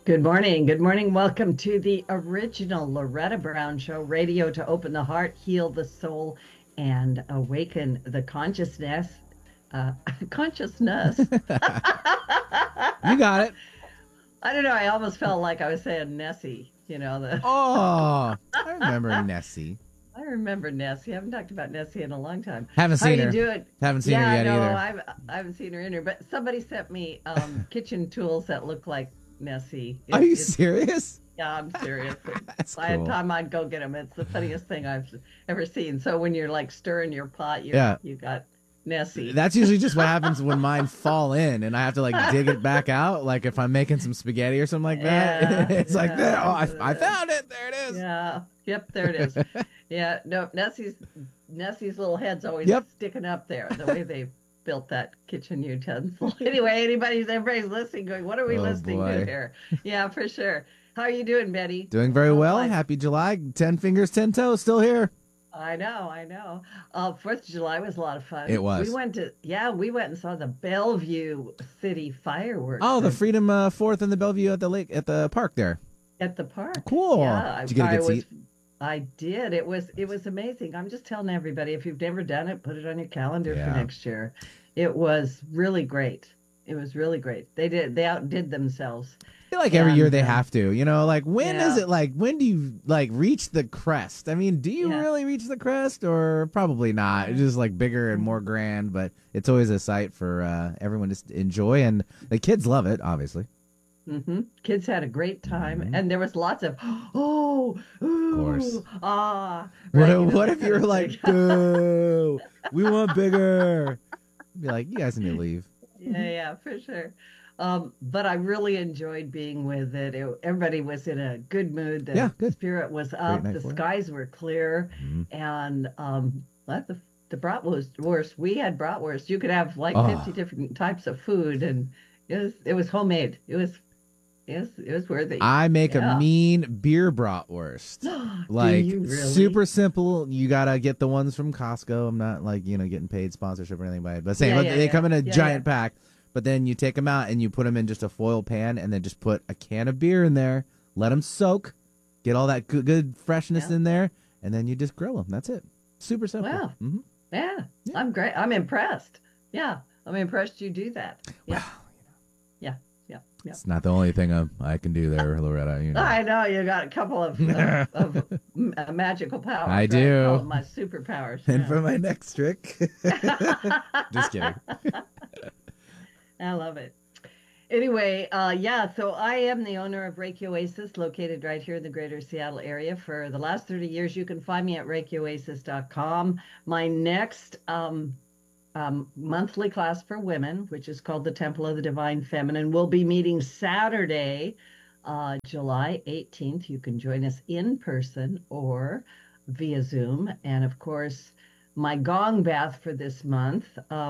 Good morning. Good morning. Welcome to the original Loretta Brown Show, radio to open the heart, heal the soul, and awaken the consciousness. Uh, consciousness. You got I it. don't know. I almost felt like I was saying Nessie. You know the. Oh, I remember Nessie. I remember Nessie. I haven't talked about Nessie in a long time. Haven't How are seen you her. doing? Haven't seen her Yeah, yet no, either. I haven't seen her in here, but somebody sent me kitchen tools that look like Nessie. Are you It's serious? Yeah, I'm serious. That's By the cool. time I'd go get them, it's the funniest thing I've ever seen. So when you're like stirring your pot, Yeah. you got Nessie. That's usually just what happens when mine fall in and I have to like dig it back out. Like if I'm making some spaghetti or something like that, Yeah, it's like, there, oh, I yeah, found it. There it is. yeah. Yep, there it is. Yeah, no, Nessie's little head's always Yep. sticking up there. The way they built that kitchen utensil. Anyway, everybody's listening, going, "What are we Oh listening to boy. here?" Yeah, for sure. How are you doing, Betty? Doing very How's well. life? Happy July. 10 fingers, 10 toes. Still here. I know, I know. 4th of July was a lot of It fun. was. We went and saw the Bellevue City Oh, fireworks the Freedom Fourth and the Bellevue at the lake at the park there. at the park. Cool. Yeah, Did you get a I good was, seat? I did. It was amazing. I'm just telling everybody, if you've never done it, put it on your calendar for Yeah. next year. It was really great. It was really great. They outdid themselves. Feel like every year And they have to, like when is yeah, it like when do you like reach the crest? I mean, do you yeah. really reach the crest or probably not? It's just like bigger and more grand, but it's always a sight for everyone to enjoy and the kids love it, obviously. Kids had a great time, Hmm. and there was lots of oh, Of course. ooh, ah, What right, if, what that if kind you're of like, thing. boo, we want bigger? Be like, you guys need to leave. Yeah, yeah, for sure. But I really enjoyed being with it. Everybody was in a good mood. Yeah, The good. spirit was Great up. night The for it. skies were clear, Mhm. and the bratwurst. We had bratwurst. You could have like 50 Oh, different types of food, and it was homemade. It was worthy. I make a Yeah. mean beer bratwurst. Do Like you really? super simple. You gotta get the ones from Costco. I'm not like getting paid sponsorship or anything by it, but same. Yeah, But yeah, they yeah, come in a yeah, yeah. giant pack. But then you take them out and you put them in just a foil pan, and then just put a can of beer in there. Let them soak. Get all that good freshness Yeah. in there, and then you just grill them. That's it. Super simple. Wow. Hmm. Yeah. Yeah. I'm great. I'm impressed. Yeah. I'm impressed you do that. Yeah. Well, Yeah. Yeah. Yeah. it's not the only thing I can do there, Loretta. I know you got a couple of magical I powers, right? Call do. them my superpowers. And Yeah. for my next trick, just kidding. I love it. Anyway, yeah, so I am the owner of Reiki Oasis, located right here in the greater Seattle area. For the last 30 years, you can find me at ReikiOasis.com. My next monthly class for women, which is called the Temple of the Divine Feminine, will be meeting Saturday, July 18th. You can join us in person or via Zoom. And of course, my gong bath for this month.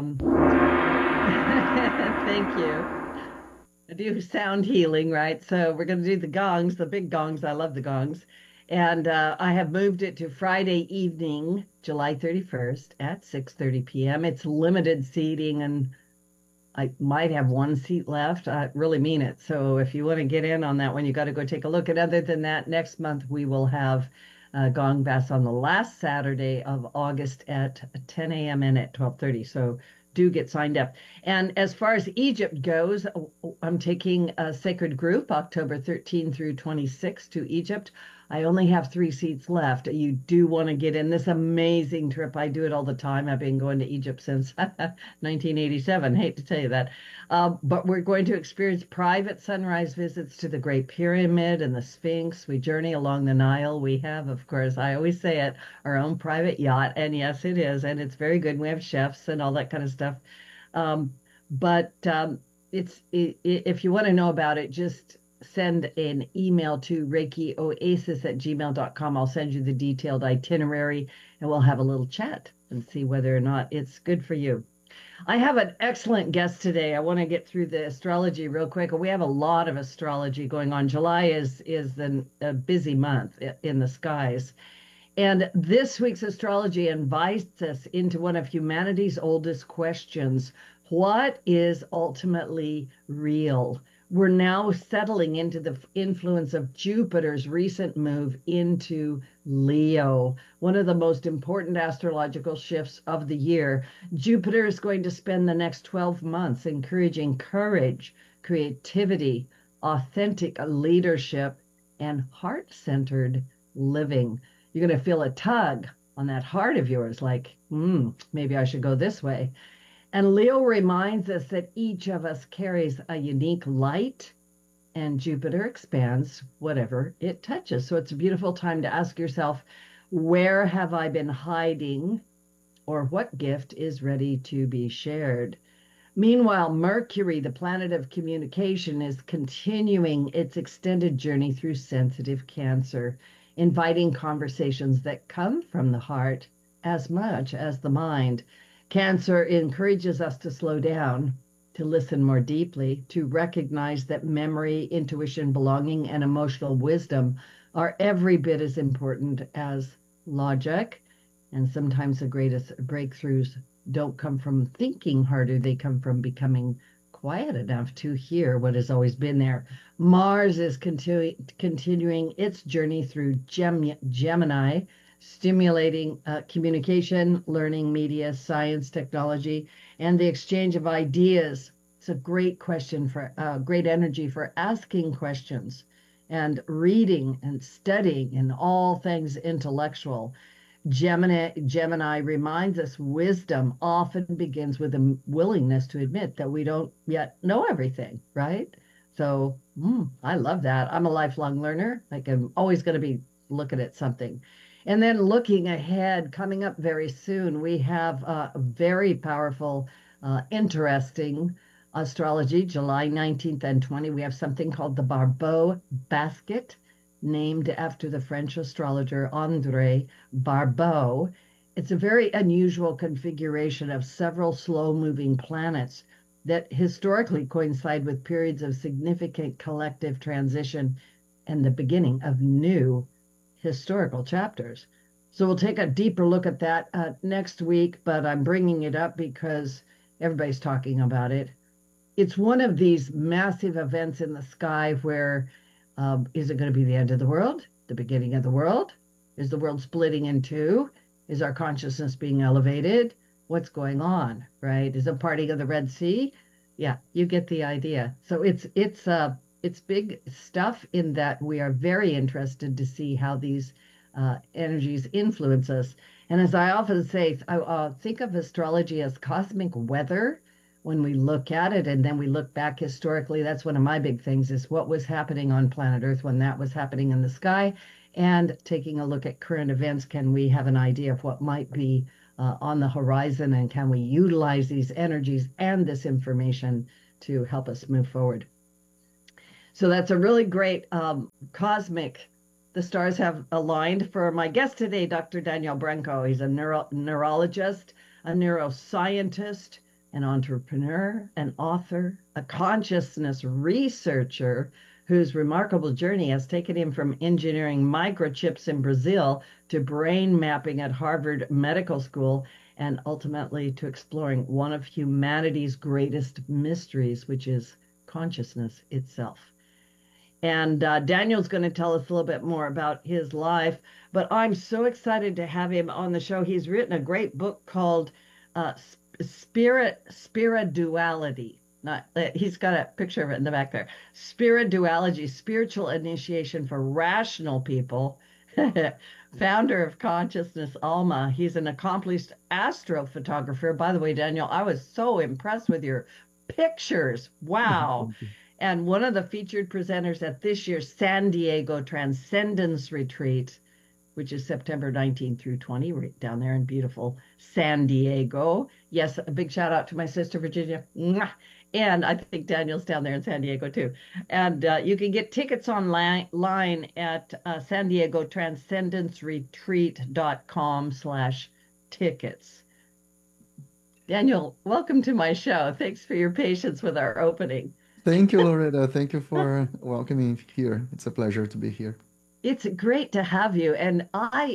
Thank you. I do sound healing, right? So we're going to do the gongs, the big gongs. I love the gongs. And I have moved it to Friday evening, July 31st at 6:30 p.m. It's limited seating, and I might have one seat left. I really mean it. So if you want to get in on that one, you got to go take a look. And other than that, next month we will have Gong Bass on the last Saturday of August at 10 a.m. and at 12:30. So do get signed up. And as far as Egypt goes, I'm taking a sacred group October 13 through 26 to Egypt. I only have 3 seats left. You do want to get in this amazing trip. I do it all the time. I've been going to Egypt since 1987. Hate to tell you that. But we're going to experience private sunrise visits to the Great Pyramid and the Sphinx. We journey along the Nile. We have, of course, I always say it, our own private yacht. And yes, it is. And it's very good. We have chefs and all that kind of stuff. Um, but if you want to know about it, just send an email to reikioasis@gmail.com. I'll send you the detailed itinerary and we'll have a little chat and see whether or not it's good for you. I have an excellent guest today. I want to get through the astrology real quick. We have a lot of astrology going on. July is a busy month in the skies. And this week's astrology invites us into one of humanity's oldest questions. What is ultimately real? We're now settling into the influence of Jupiter's recent move into Leo, one of the most important astrological shifts of the year. Jupiter is going to spend the next 12 months encouraging courage, creativity, authentic leadership, and heart centered living. You're going to feel a tug on that heart of yours, like, maybe I should go this way. And Leo reminds us that each of us carries a unique light, and Jupiter expands whatever it touches. So it's a beautiful time to ask yourself, where have I been hiding, or what gift is ready to be shared? Meanwhile, Mercury, the planet of communication, is continuing its extended journey through sensitive Cancer, inviting conversations that come from the heart as much as the mind. Cancer encourages us to slow down, to listen more deeply, to recognize that memory, intuition, belonging, and emotional wisdom are every bit as important as logic. And sometimes the greatest breakthroughs don't come from thinking harder, they come from becoming quiet enough to hear what has always been there. Mars is continuing its journey through Gemini, stimulating communication, learning, media, science, technology, and the exchange of ideas. It's a great question for great energy for asking questions and reading and studying and all things intellectual. Gemini reminds us wisdom often begins with a willingness to admit that we don't yet know everything, right? So I love that. I'm a lifelong learner. Like I'm always going to be looking at something. And then looking ahead, coming up very soon, we have a very powerful, interesting astrology, July 19th and 20. We have something called the Barbeau basket, named after the French astrologer André Barbeau. It's a very unusual configuration of several slow moving planets that historically coincide with periods of significant collective transition and the beginning of new historical chapters. So we'll take a deeper look at that next week, but I'm bringing it up because everybody's talking about it. It's one of these massive events in the sky where is it going to be the end of the world, the beginning of the world? Is the world splitting in two? Is our consciousness being elevated? What's going on, right? Is it parting of the Red Sea? Yeah, you get the idea. So it's big stuff in that we are very interested to see how these energies influence us. And as I often say, I think of astrology as cosmic weather when we look at it and then we look back historically. That's one of my big things is what was happening on planet Earth when that was happening in the sky, and taking a look at current events. Can we have an idea of what might be on the horizon, and can we utilize these energies and this information to help us move forward? So that's a really great cosmic. The stars have aligned for my guest today, Dr. Daniel Branco. He's a neurologist, a neuroscientist, an entrepreneur, an author, a consciousness researcher whose remarkable journey has taken him from engineering microchips in Brazil to brain mapping at Harvard Medical School and ultimately to exploring one of humanity's greatest mysteries, which is consciousness itself. And Daniel's going to tell us a little bit more about his life, but I'm so excited to have him on the show. He's written a great book called Spirituality. Not, he's got a picture of it in the back there. Spirituality, spiritual initiation for rational people. Founder of Consciousness Alma. He's an accomplished astrophotographer. By the way, Daniel, I was so impressed with your pictures. Wow. And one of the featured presenters at this year's San Diego Transcendence Retreat, which is September 19 through 20, right down there in beautiful San Diego. Yes, a big shout out to my sister, Virginia. And I think Daniel's down there in San Diego too. And you can get tickets online at San Diego transcendenceretreat.com/tickets. Daniel, welcome to my show. Thanks for your patience with our opening. Thank you, Loretta. Thank you for welcoming here. It's a pleasure to be here. It's great to have you. And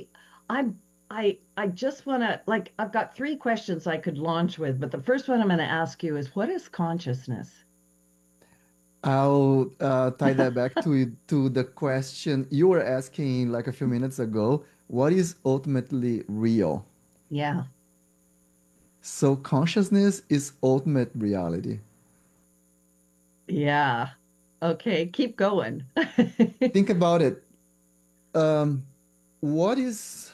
I just want to, like, I've got three questions I could launch with, but the first one I'm going to ask you is, what is consciousness? I'll tie that back to the question you were asking like a few minutes ago. What is ultimately real? Yeah. So consciousness is ultimate reality. Yeah. Okay, keep going. Think about it. Um, what is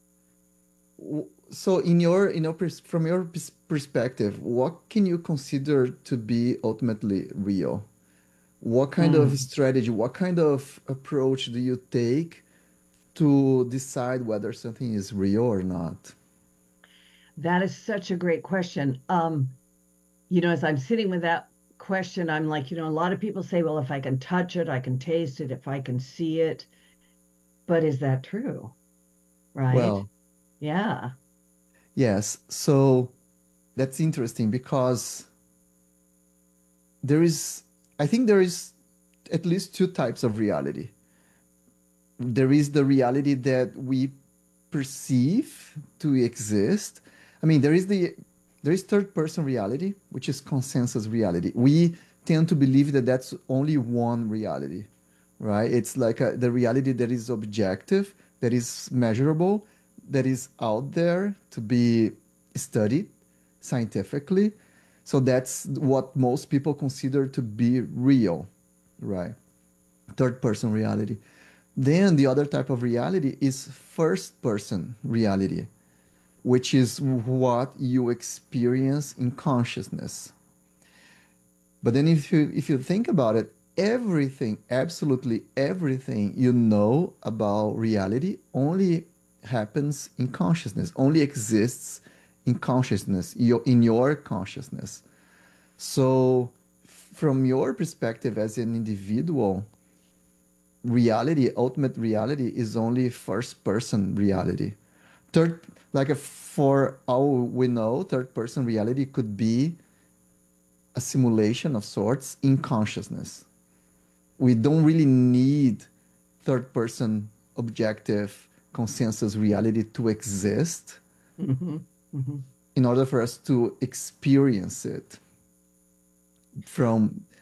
so from your perspective, what can you consider to be ultimately real? What kind of Mm, strategy, what kind of approach do you take to decide whether something is real or not? that is such a great question. As I'm sitting with that question, I'm like, a lot of people say, well, if I can touch it, I can taste it, if I can see it. But is that true? Right? Well, Yeah. yes. So that's interesting because there is, I think there is at least two types of reality. There is the reality that we perceive to exist. I mean, there is third person reality, which is consensus reality. We tend to believe that that's only one reality, right? It's like the reality that is objective, that is measurable, that is out there to be studied scientifically. So that's what most people consider to be real, right? Third person reality. Then the other type of reality is first person reality, which is what you experience in consciousness. But then if you think about it, everything, absolutely everything you know about reality only happens in consciousness, only exists in consciousness, in your consciousness. So from your perspective as an individual, reality, ultimate reality is only first person reality. Third, for all we know, third person reality could be a simulation of sorts in consciousness. We don't really need third person objective consensus reality to exist Hmm. Hmm. in order for us to experience it from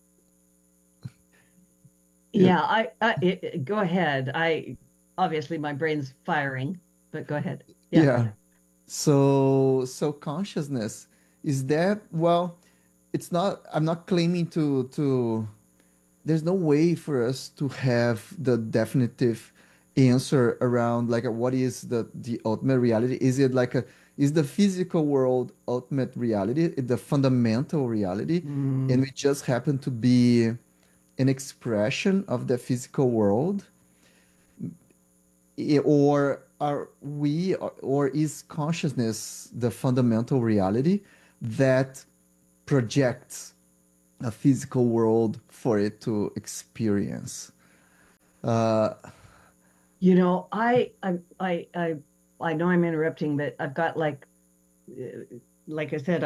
yeah. Yeah, go ahead. I obviously my brain's firing, but go ahead. Yeah. Yeah. So consciousness is that, well, it's not, I'm not claiming to there's no way for us to have the definitive answer around like what is the ultimate reality. Is it like a, is the physical world ultimate reality, the fundamental reality, and Mm. we just happen to be an expression of the physical world? Or are we, or is consciousness the fundamental reality that projects a physical world for it to experience? Uh, I know I'm interrupting, but I've got like I said,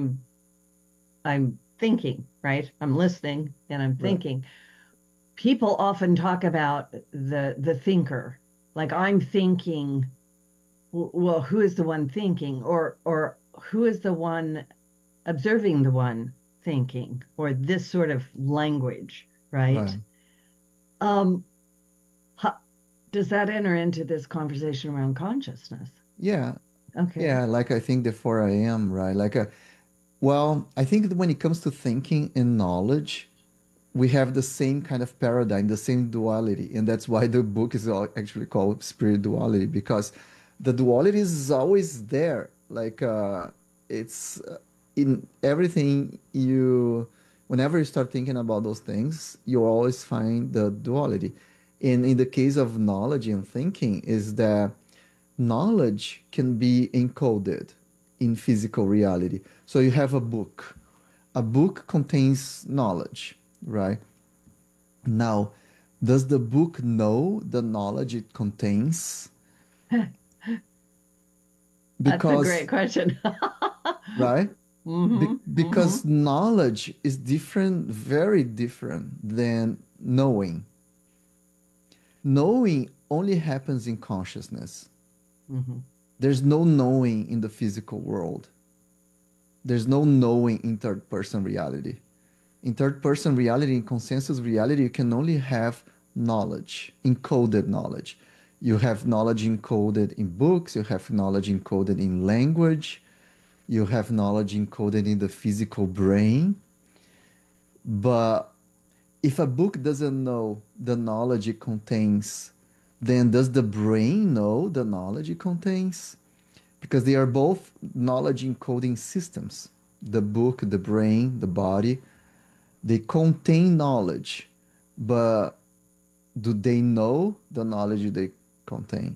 I'm thinking, right? I'm listening and I'm right, thinking. People often talk about the thinker, like I'm thinking, well, who is the one thinking, or who is the one observing the one thinking, or this sort of language, right? right. Um, how, does that enter into this conversation around consciousness? Yeah, Okay. yeah. Like I think the 4 a.m., right? Well, I think that when it comes to thinking and knowledge, we have the same kind of paradigm, the same duality. And that's why the book is actually called Spirit Duality, because the duality is always there. It's in everything you, whenever you start thinking about those things, you always find the duality. And in the case of knowledge and thinking, is that knowledge can be encoded in physical reality. So you have a book. A book contains knowledge, right? Now, does the book know the knowledge it contains? That's a Because, great question. right? Mm-hmm. Because knowledge is different, very different than knowing. Knowing only happens in consciousness. Mm-hmm. There's no knowing in the physical world. There's no knowing in third person reality. In third person reality, in consensus reality, you can only have knowledge, encoded knowledge. You have knowledge encoded in books, you have knowledge encoded in language, you have knowledge encoded in the physical brain. But if a book doesn't know the knowledge it contains, then does the brain know the knowledge it contains? Because they are both knowledge encoding systems. The book, the brain, the body, they contain knowledge, but do they know the knowledge they contain?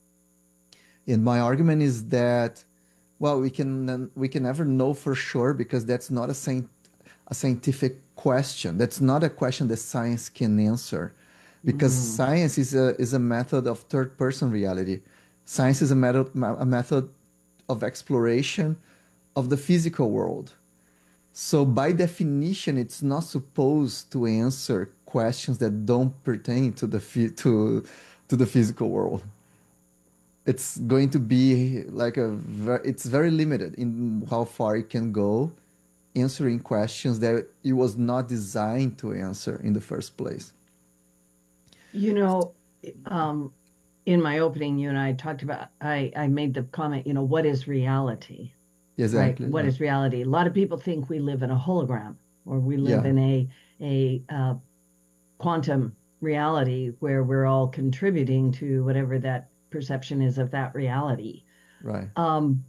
And my argument is that, well, we can never know for sure because that's not a scientific question. That's not a question that science can answer, because Mm. science is a method of third person reality. Science is a method of exploration of the physical world. So by definition, it's not supposed to answer questions that don't pertain to the physical world. It's going to be like it's very limited in how far it can go, answering questions that it was not designed to answer in the first place. You know, um, in my opening, you and I talked about, I made the comment, what is reality, right? Exactly. What Yeah. is reality? A lot of people think we live in a hologram or we live Yeah. in a quantum reality where we're all contributing to whatever that perception is of that reality. Right. Um,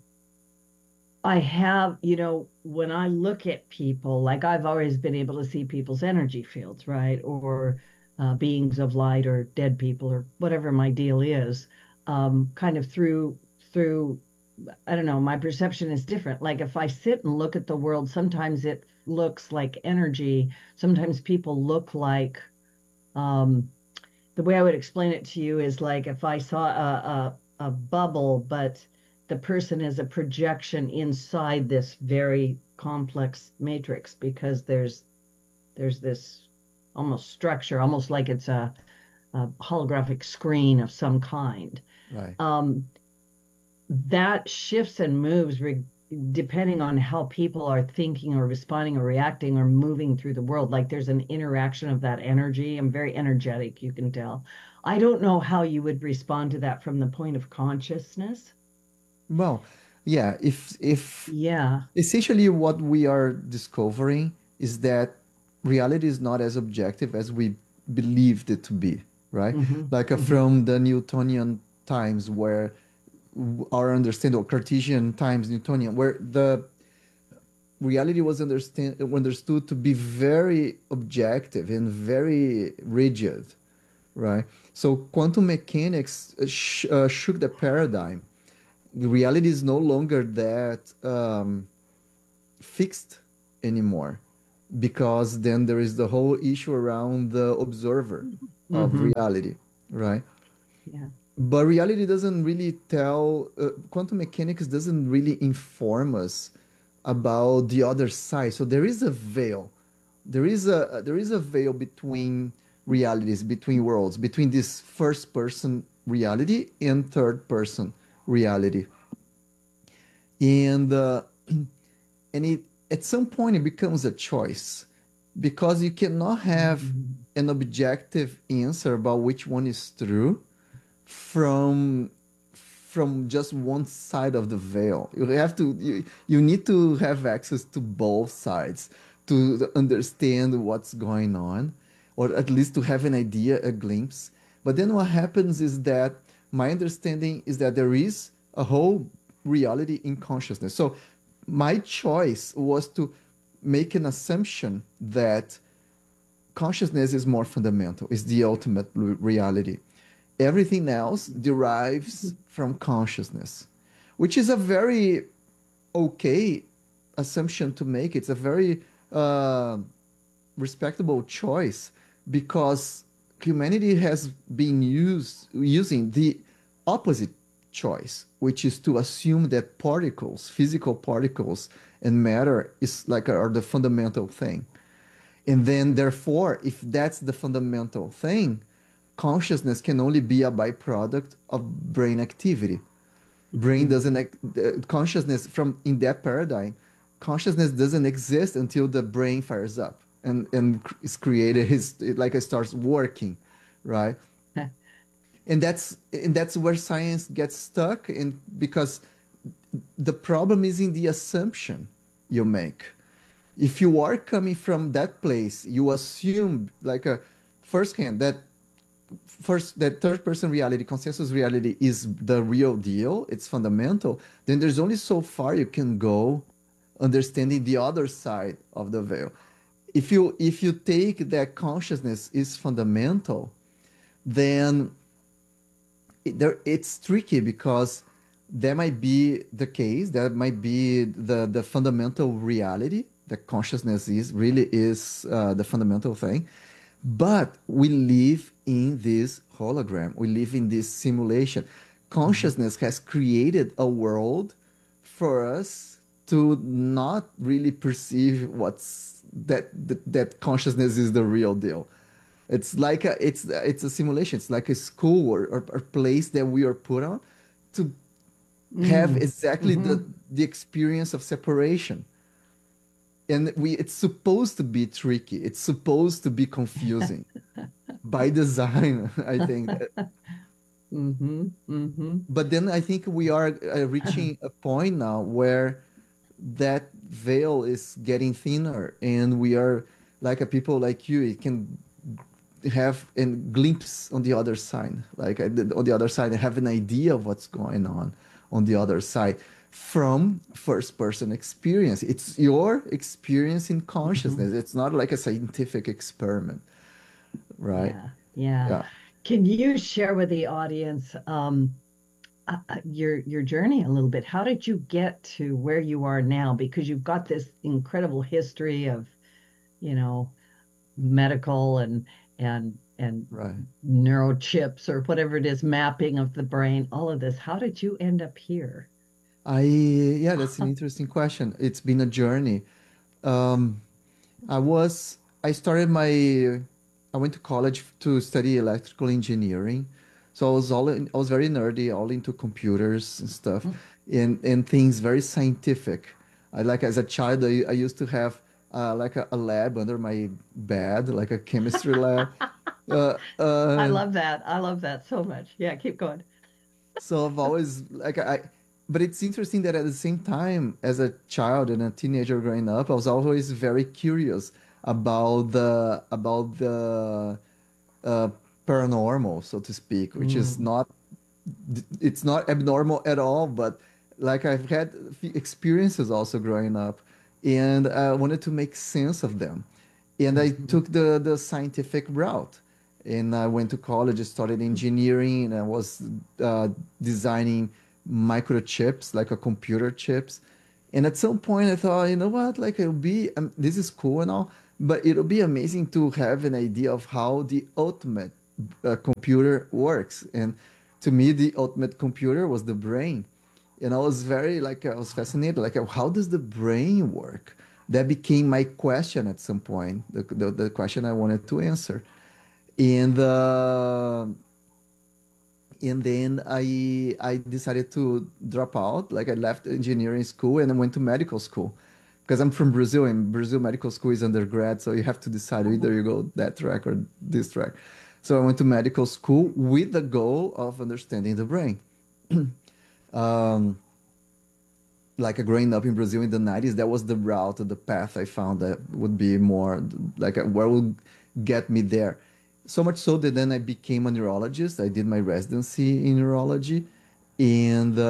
I have, when I look at people, like I've always been able to see people's energy fields, right? Or beings of light or dead people or whatever my deal is, kind of through, I don't know, my perception is different. Like if I sit and look at the world, sometimes it looks like energy. Sometimes people look like um, the way I would explain it to you is like if I saw a bubble, but the person is a projection inside this very complex matrix because there's this almost structure, almost like it's a holographic screen of some kind. Right. Um, that shifts and moves depending on how people are thinking or responding or reacting or moving through the world. Like there's an interaction of that energy. I'm very energetic, you can tell. I don't know how you would respond to that from the point of consciousness. Well, yeah, if Yeah. essentially what we are discovering is that reality is not as objective as we believed it to be, right? Hmm. Like Hmm. from the Newtonian times where our understanding, or Cartesian times, Newtonian, where the reality was understood to be very objective and very rigid, right? So quantum mechanics shook the paradigm. Reality is no longer that fixed anymore, because then there is the whole issue around the observer of Hmm. reality, right? Yeah. But reality doesn't really quantum mechanics doesn't really inform us about the other side. So there is a veil. There is a veil between realities, between worlds, between this first person reality and third person reality. And and it at some point it becomes a choice, because you cannot have Mhm. an objective answer about which one is true from just one side of the veil. You need to have access to both sides to understand what's going on, or at least to have an idea, a glimpse. But then what happens is that my understanding is that there is a whole reality in consciousness. So my choice was to make an assumption that consciousness is more fundamental, is the ultimate reality. Everything else derives from consciousness, which is a very okay assumption to make. It's a very respectable choice, because humanity has been using the opposite choice, which is to assume that particles, physical particles, and matter are the fundamental thing. And then, therefore, if that's the fundamental thing, consciousness can only be a byproduct of brain activity. Brain Mhm. doesn't, consciousness from in that paradigm, consciousness doesn't exist until the brain fires up. and is created his it like it starts working, right? And that's where science gets stuck in because the problem is in the assumption you make. If you are coming from that place, you assume like a first hand that third person reality, consensus reality is the real deal, it's fundamental, then there's only so far you can go understanding the other side of the veil. If you take that consciousness is fundamental, then it's tricky because that might be the case, that might be the fundamental reality, that consciousness is really is the fundamental thing. But we live in this hologram, we live in this simulation. Mhm. Consciousness has created a world for us to not really perceive that consciousness is the real deal. It's a simulation. It's like a school or place that we are put on to have Mm. exactly the Hmm. the experience of separation. And it's supposed to be tricky. It's supposed to be confusing by design, I think. Hmm. Hmm. But then I think we are reaching a point now where that veil is getting thinner, and we are like a people like you. It can have a glimpse on the other side, like on the other side, have an idea of what's going on the other side from first person experience. It's your experience in Hmm. consciousness. It's not like a scientific experiment, right? Yeah, yeah. Yeah. Can you share with the audience your journey a little bit? How did you get to where you are now? Because you've got this incredible history of, you know, medical and Right. neurochips or whatever it is, mapping of the brain, all of this. How did you end up here? Yeah, that's an interesting question. It's been a journey. Um, I started I went to college to study electrical engineering. So I was very nerdy, all into computers and stuff, and things very scientific. As a child, I used to have like a lab under my bed, like a chemistry lab. Uh, I uh, love that. I love that so much. Yeah, keep going. so I've always but it's interesting that at the same time, as a child and a teenager growing up, I was always very curious about the uh, paranormal, so to speak, which is Mm, not it's not abnormal at all, but like I've had experiences also growing up, and I wanted to make sense of them, and I mhm, took the scientific route, and I went to college, I started engineering, and I was designing microchips, like a computer chips, and at some point I thought, you know what, like it'll be this is cool and all, but it'll be amazing to have an idea of how the ultimate computer works. And to me, the ultimate computer was the brain. And I was fascinated, like, how does the brain work? That became my question at some point, the question I wanted to answer. And and then I decided to drop out. Like I left engineering school and I went to medical school because I'm from Brazil. And Brazil medical school is undergrad, so you have to decide either you go that track or this track. So I went to medical school with the goal of understanding the brain. Um, like growing up in Brazil in the 90s, that was the route, the path I found that would be more like where would get me there. So much so that then I became a neurologist. I did my residency in neurology and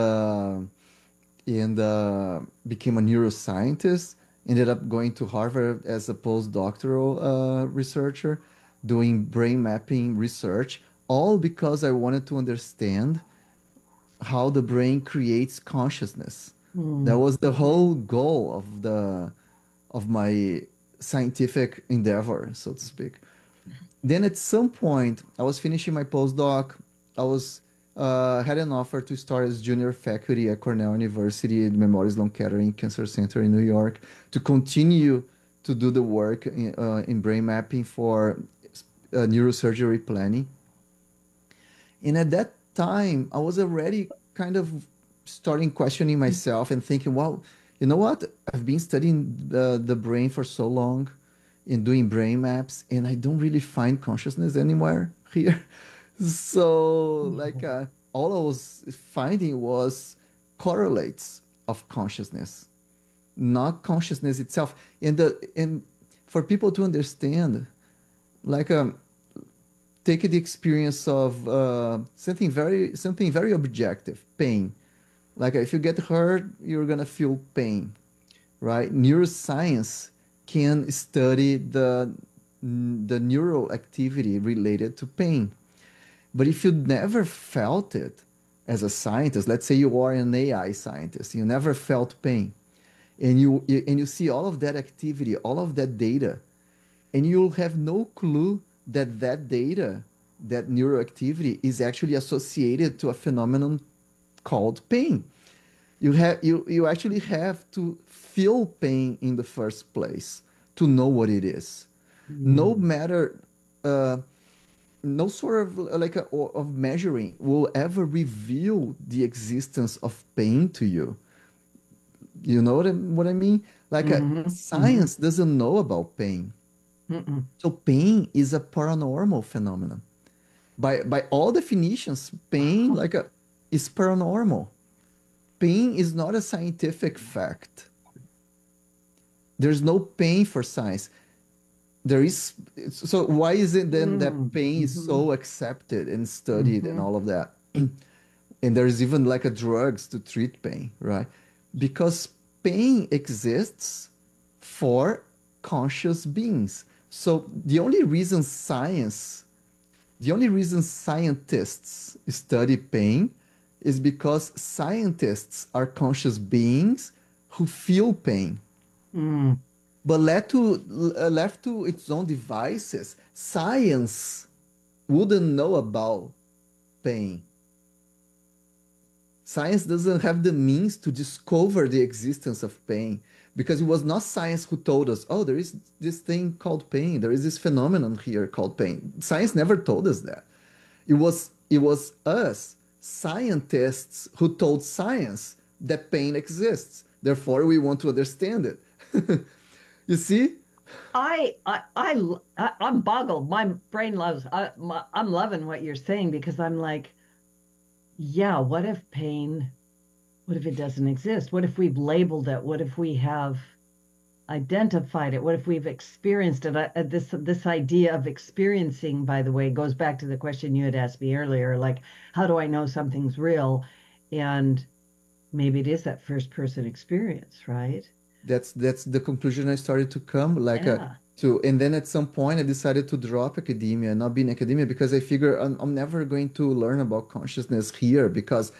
became a neuroscientist. Ended up going to Harvard as a postdoctoral researcher, doing brain mapping research, all because I wanted to understand how the brain creates consciousness. That mm, was the mhm, whole goal of my scientific endeavor, so to speak. Then at some point, I was finishing my postdoc. I was had an offer to start as junior faculty at Cornell University at Memorial Sloan Kettering Cancer Center in New York to continue to do the work in brain mapping for neurosurgery planning. And at that time, I was already kind of starting questioning myself and thinking, well, you know what? I've been studying the brain for so long, in doing brain maps, and I don't really find consciousness anywhere here. So, like, all I was finding was correlates of consciousness, not consciousness itself. And for people to understand, like, take the experience of something very objective, pain. Like, if you get hurt, you're gonna feel pain, right? Neuroscience can study the neural activity related to pain. But if you never felt it as a scientist, let's say you are an AI scientist, you never felt pain, and you see all of that activity, all of that data, and you'll have no clue that that data, that neuroactivity, is actually associated to a phenomenon called pain. You actually have to feel pain in the first place to know what it is. No Mm. matter, uh, no sort of like of measuring will ever reveal the existence of pain to you. You know what I mean? Like, Mhm, mhm, science doesn't know about pain. mm-mm. So pain is a paranormal phenomenon. By all definitions, pain is paranormal. Pain is not a scientific fact. There's no pain for science. There is, so why is it then that Mm, pain is mhm, so accepted and studied and mhm. all of that? And there's even like a drugs to treat pain, right? Because pain exists for conscious beings. So the only reason scientists study pain is because scientists are conscious beings who feel pain. Mm. But left to its own devices, science wouldn't know about pain. Science doesn't have the means to discover the existence of pain because it was not science who told us, oh, there is this thing called pain. There is this phenomenon here called pain. Science never told us that. It was us, scientists, who told science that pain exists. Therefore, we want to understand it. You see? I'm boggled. My brain loves. I'm loving what you're saying because I'm like, yeah. What if pain? What if it doesn't exist? What if we've labeled it? What if we have identified it? What if we've experienced it? This idea of experiencing, by the way, goes back to the question you had asked me earlier. Like, how do I know something's real? And maybe it is that first person experience, right? That's the conclusion I started to come Yeah. to, and then at some point I decided to drop academia and not be in academia because I figure I'm never going to learn about consciousness here because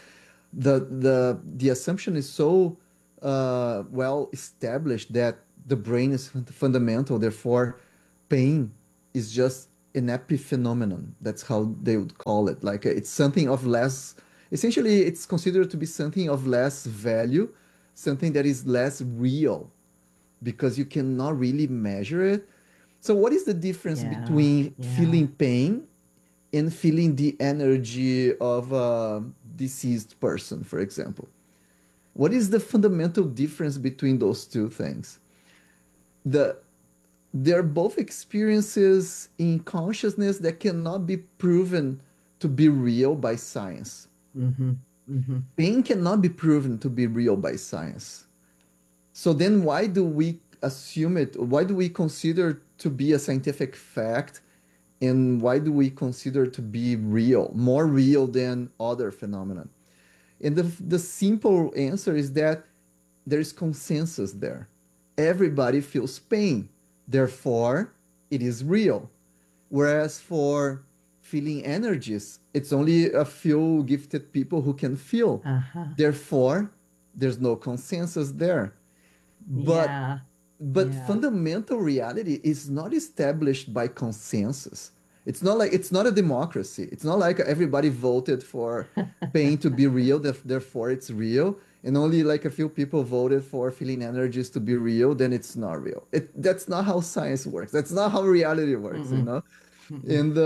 the assumption is so well established that the brain is fundamental, therefore pain is just an epiphenomenon. That's how they would call it. Like, it's something of less, essentially it's considered to be something of less value, something that is less real because you cannot really measure it. So what is the difference Yeah. between Yeah. feeling pain and feeling the energy of a deceased person, for example? What is the fundamental difference between those two things? The They're both experiences in consciousness that cannot be proven to be real by science. Mm-hmm. Mm-hmm. Pain cannot be proven to be real by science. So then why do we assume it? Why do we consider to be a scientific fact? And why do we consider to be real, more real than other phenomena? And the simple answer is that there is consensus there. Everybody feels pain. Therefore, it is real. Whereas for feeling energies, it's only a few gifted people who can feel. Uh-huh. Therefore, there's no consensus there. But Yeah. but Yeah. fundamental reality is not established by consensus. It's not a democracy. It's not like everybody voted for pain to be real, therefore it's real, and only like a few people voted for feeling energies to be real, then it's not real. That's not how science works. That's not how reality works, you Mm-mm. know? Mm-mm. And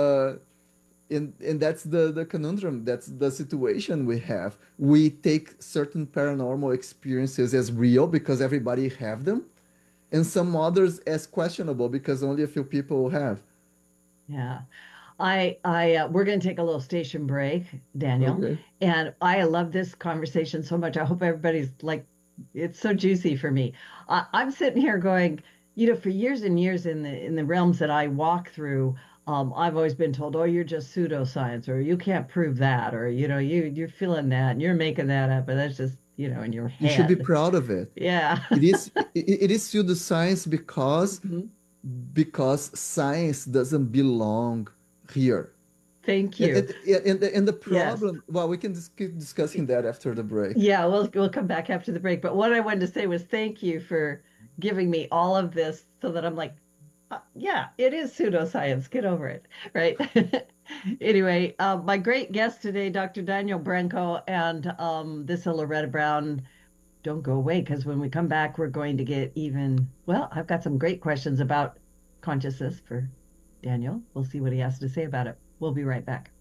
and that's the conundrum. That's the situation we have. We take certain paranormal experiences as real because everybody have them, and some others as questionable because only a few people have. Yeah. We're going to take a little station break, Daniel, Okay. and I love this conversation so much. I hope everybody's like, it's so juicy for me. I'm sitting here going, for years and years in the realms that I walk through, I've always been told, oh, you're just pseudoscience, or you can't prove that, or you're feeling that and you're making that up, and that's just in your You should be head. proud of it. Yeah. It is pseudoscience Mhm. because science doesn't belong here. Thank And you. and, and the Yes. problem, well, we can keep discussing that after the break. Yeah, we'll come back after the break. But what I wanted to say was thank you for giving me all of this so that I'm like, yeah, it is pseudoscience. Get over it, right? Anyway, my great guest today, Dr. Daniel Branco, and this is Loretta Brown. Don't go away because when we come back, we're going to get even, well, I've got some great questions about consciousness for Daniel. We'll see what he has to say about it. We'll be right back.